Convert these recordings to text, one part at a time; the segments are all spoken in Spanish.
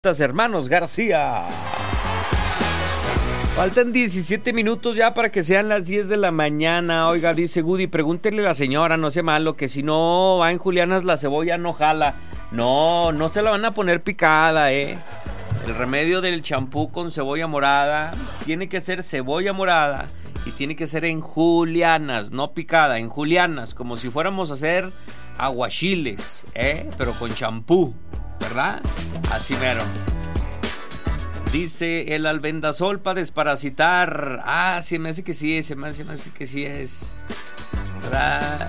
Hermanos García. Faltan 17 minutos ya para que sean las 10 de la mañana. Oiga, dice Woody, pregúntele a la señora, no sea malo, que si no va en Julianas la cebolla no jala. No se la van a poner picada, El remedio del champú con cebolla morada tiene que ser cebolla morada y tiene que ser en julianas, no picada, en julianas, como si fuéramos a hacer aguachiles, pero con champú, ¿verdad? Así mero. Dice el albendazol para desparasitar. Se me hace que sí, se me hace que sí es, ¿verdad?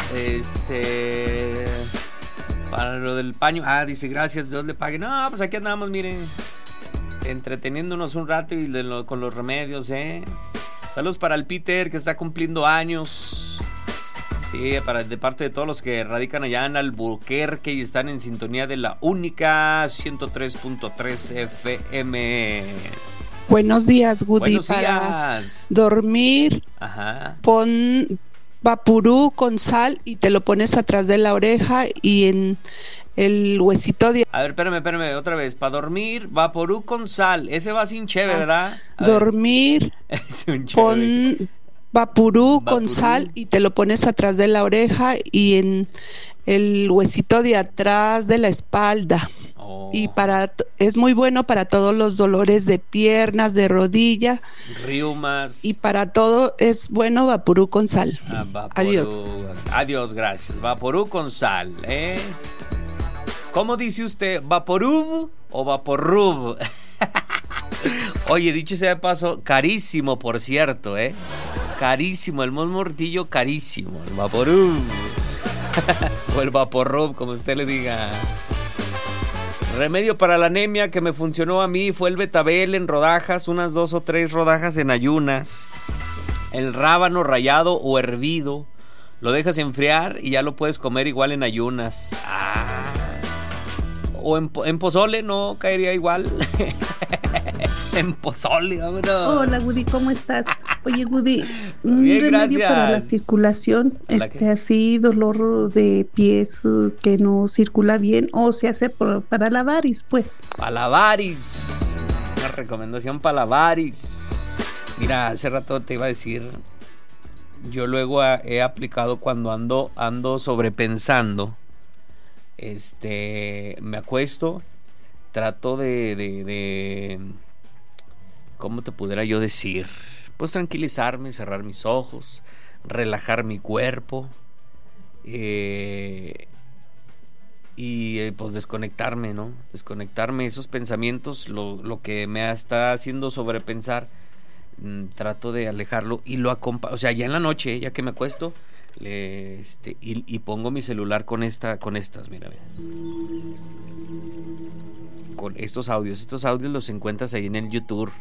Para lo del paño. Dice, gracias, Dios le pague. No, pues aquí andamos, miren, entreteniéndonos un rato y con los remedios, Saludos para el Peter, que está cumpliendo años. Sí, de parte de todos los que radican allá en Albuquerque y están en sintonía de la única 103.3 FM. Buenos días, Woody. Buenos días. Para dormir, pon Vaporú con sal y te lo pones atrás de la oreja y en el huesito de... A ver, espérame, otra vez. Para dormir, Vaporú con sal. Ese va sin cheve, ¿verdad? Dormir, pon Vaporú con sal y te lo pones atrás de la oreja y en el huesito de atrás de la espalda. Y es muy bueno para todos los dolores de piernas, de rodilla, riumas. Y para todo es bueno Vaporú con sal. Adiós. Adiós, gracias. Vaporú con sal, ¿Cómo dice usted? ¿Vaporub o Vaporrub? Oye, dicho sea de paso, carísimo, por cierto, carísimo, el mortillo carísimo, el Vaporub o el Vaporrub, como usted le diga. Remedio para la anemia que me funcionó a mí fue el betabel en rodajas, unas 2 o 3 rodajas en ayunas. El rábano rallado o hervido, lo dejas enfriar y ya lo puedes comer igual en ayunas. O en pozole, no caería igual. En pozole, vámonos. Hola, Woody, ¿cómo estás? Oye, Woody, un remedio gracias. Para la circulación, así dolor de pies que no circula bien, o se hace para la varis, pues. Para la varis. Una recomendación para la varis. Mira, hace rato te iba a decir, yo luego he aplicado cuando ando sobrepensando. Me acuesto, trato de ¿cómo te pudiera yo decir? Pues tranquilizarme, cerrar mis ojos, relajar mi cuerpo, y pues desconectarme, ¿no? Desconectarme esos pensamientos, lo que me está haciendo sobrepensar, trato de alejarlo y lo acompaño, o sea, ya en la noche, ya que me acuesto, y pongo mi celular con estas, mira, con estos audios los encuentras ahí en el YouTube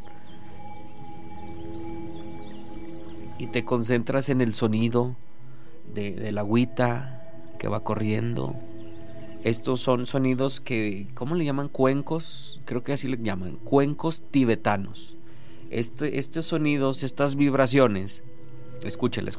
y te concentras en el sonido de la agüita que va corriendo. Estos son sonidos que, ¿cómo le llaman? Cuencos, creo que así le llaman, cuencos tibetanos. Estos sonidos, estas vibraciones, escúchala.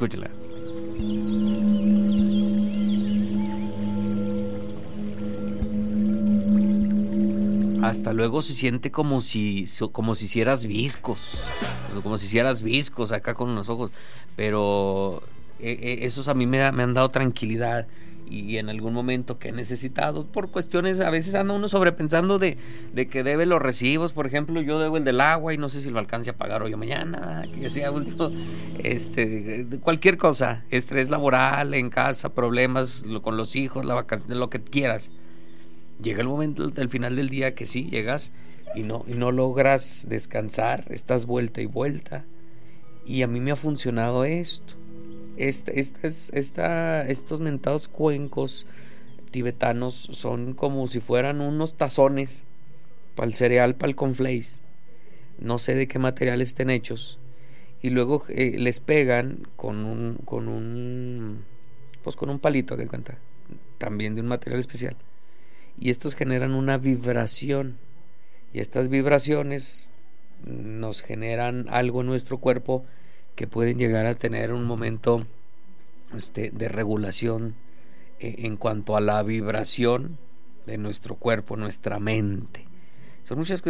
Hasta luego se siente como si hicieras viscos, acá con los ojos, pero esos a mí me han dado tranquilidad, y en algún momento que he necesitado, por cuestiones, a veces anda uno sobrepensando de que debe los recibos, por ejemplo, yo debo el del agua y no sé si lo alcance a pagar hoy o mañana, que sea último, cualquier cosa, estrés laboral, en casa, problemas con los hijos, la vacación, lo que quieras. Llega el momento del final del día que sí, llegas y no logras descansar, estás vuelta y vuelta, y a mí me ha funcionado esto. Estos mentados cuencos tibetanos son como si fueran unos tazones para el cereal, para el cornflakes, no sé de qué material estén hechos, y luego les pegan con un palito, que cuenta, también de un material especial, y estos generan una vibración, y estas vibraciones nos generan algo en nuestro cuerpo que pueden llegar a tener un momento de regulación en cuanto a la vibración de nuestro cuerpo, nuestra mente. Son muchas